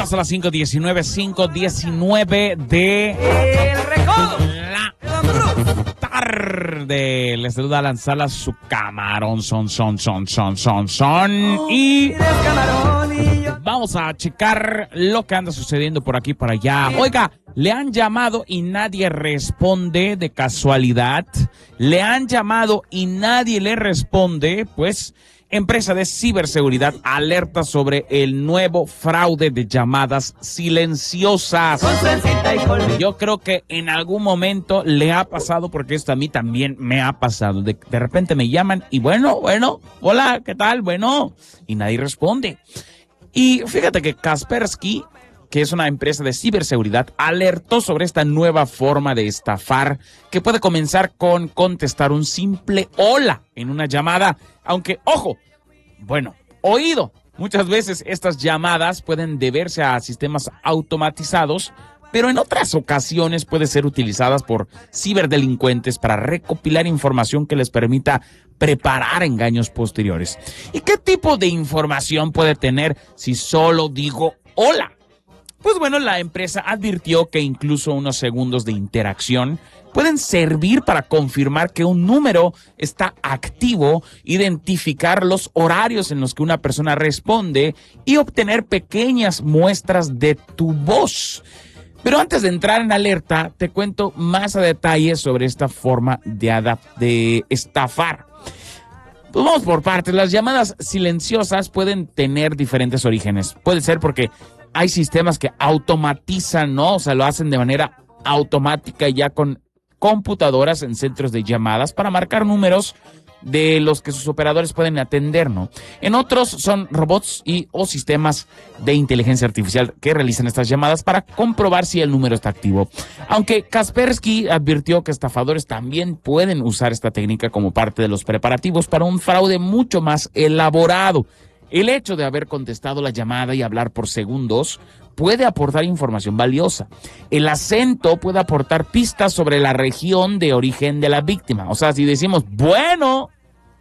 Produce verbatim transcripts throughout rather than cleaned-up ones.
a las cinco diecinueve, cinco diecinueve de El recodo. la tarde. Les saluda Alan Salas, su camarón, son, son, son, son, son, son. Y vamos a checar lo que anda sucediendo por aquí, por allá. Oiga, le han llamado y nadie responde de casualidad. Le han llamado y nadie le responde, pues... Empresa de ciberseguridad alerta sobre el nuevo fraude de llamadas silenciosas. Yo creo que en algún momento le ha pasado, porque esto a mí también me ha pasado. De, de repente me llaman y bueno, bueno, hola, ¿qué tal? Bueno, y nadie responde. Y fíjate que Kaspersky, que es una empresa de ciberseguridad, alertó sobre esta nueva forma de estafar que puede comenzar con contestar un simple hola en una llamada. Aunque, ojo, bueno, oído, muchas veces estas llamadas pueden deberse a sistemas automatizados, pero en otras ocasiones pueden ser utilizadas por ciberdelincuentes para recopilar información que les permita preparar engaños posteriores. ¿Y qué tipo de información puede tener si solo digo hola? Pues bueno, la empresa advirtió que incluso unos segundos de interacción pueden servir para confirmar que un número está activo, identificar los horarios en los que una persona responde y obtener pequeñas muestras de tu voz. Pero antes de entrar en alerta, te cuento más a detalle sobre esta forma de, adap- de estafar. Pues vamos por partes. Las llamadas silenciosas pueden tener diferentes orígenes. Puede ser porque hay sistemas que automatizan, ¿no? O sea, lo hacen de manera automática ya con computadoras en centros de llamadas para marcar números de los que sus operadores pueden atender, ¿no? En otros son robots y o sistemas de inteligencia artificial que realizan estas llamadas para comprobar si el número está activo. Aunque Kaspersky advirtió que estafadores también pueden usar esta técnica como parte de los preparativos para un fraude mucho más elaborado. El hecho de haber contestado la llamada y hablar por segundos puede aportar información valiosa. El acento puede aportar pistas sobre la región de origen de la víctima. O sea, si decimos, bueno,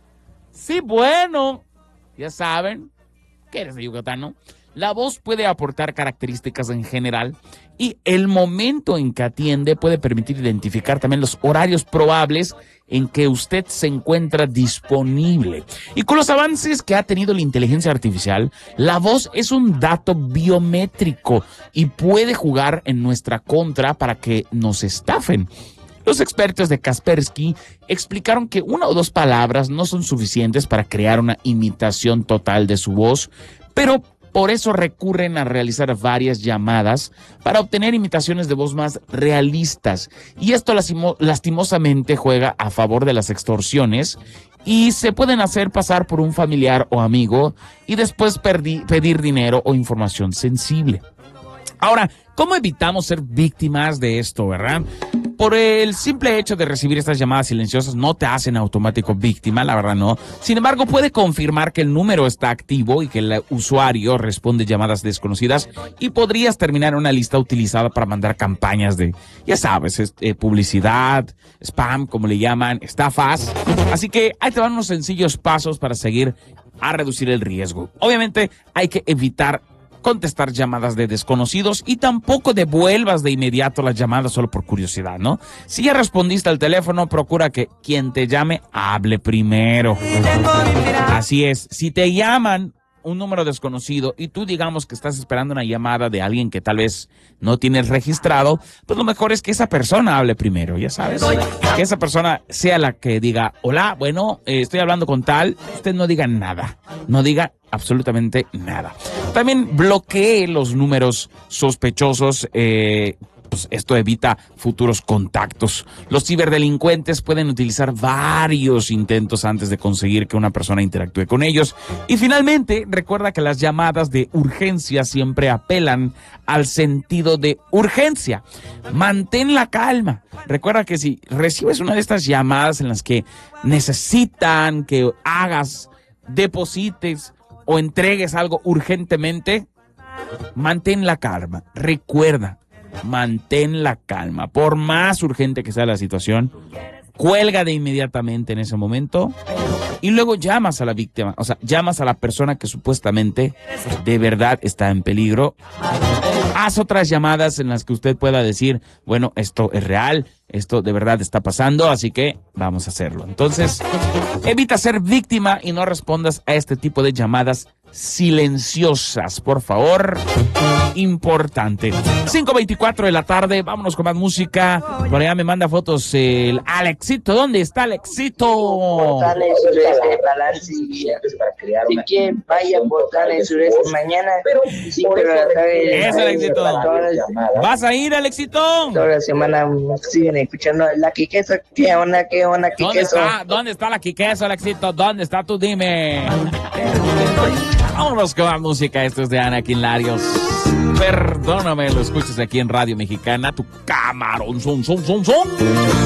sí, bueno, ya saben que eres de Yucatán, ¿no? La voz puede aportar características en general y el momento en que atiende puede permitir identificar también los horarios probables en que usted se encuentra disponible. Y con los avances que ha tenido la inteligencia artificial, la voz es un dato biométrico y puede jugar en nuestra contra para que nos estafen. Los expertos de Kaspersky explicaron que una o dos palabras no son suficientes para crear una imitación total de su voz, pero por eso recurren a realizar varias llamadas para obtener imitaciones de voz más realistas. Y esto lastimo- lastimosamente juega a favor de las extorsiones y se pueden hacer pasar por un familiar o amigo y después perdi- pedir dinero o información sensible. Ahora, ¿cómo evitamos ser víctimas de esto, verdad? Por el simple hecho de recibir estas llamadas silenciosas no te hacen automático víctima, la verdad no. Sin embargo, puede confirmar que el número está activo y que el usuario responde llamadas desconocidas y podrías terminar en una lista utilizada para mandar campañas de, ya sabes, es, eh, publicidad, spam, como le llaman, estafas. Así que ahí te van unos sencillos pasos para seguir a reducir el riesgo. Obviamente hay que evitar contestar llamadas de desconocidos y tampoco devuelvas de inmediato las llamadas solo por curiosidad, ¿no? Si ya respondiste al teléfono, procura que quien te llame hable primero. Así es, si te llaman un número desconocido y tú digamos que estás esperando una llamada de alguien que tal vez no tienes registrado, pues lo mejor es que esa persona hable primero, ya sabes. Que esa persona sea la que diga, hola, bueno, eh, estoy hablando con tal. Usted no diga nada, no diga absolutamente nada. También bloquee los números sospechosos, eh, pues esto evita futuros contactos. Los ciberdelincuentes pueden utilizar varios intentos antes de conseguir que una persona interactúe con ellos. Y finalmente, recuerda que las llamadas de urgencia siempre apelan al sentido de urgencia. Mantén la calma. Recuerda que si recibes una de estas llamadas en las que necesitan que hagas, deposites o entregues algo urgentemente, mantén la calma. Recuerda, mantén la calma. Por más urgente que sea la situación, cuelga de inmediatamente en ese momento y luego llamas a la víctima, o sea, llamas a la persona que supuestamente de verdad está en peligro. Haz otras llamadas en las que usted pueda decir, bueno, esto es real, esto de verdad está pasando, así que vamos a hacerlo. Entonces, evita ser víctima y no respondas a este tipo de llamadas silenciosas, por favor. Importante. cinco veinticuatro de la tarde, vámonos con más música. Por allá me manda fotos el Alexito. ¿Dónde está Alexito? Portales Sureste, Balance. Si quieren, vaya Portales Sureste mañana. cinco de la tarde. Eso, Alexito. ¿Vas a ir, Alexito? Toda la semana siguen escuchando la Quiqueso. ¿Qué onda? ¿Qué onda, ¿Dónde Quiqueso? está? ¿Dónde está la Quiqueso, Alexito? ¿Dónde está? Tú dime. Vámonos con la música. Esto es de Anakin Larios. Perdóname, lo escuchas aquí en Radio Mexicana. Tu camarón, son, son, son, son.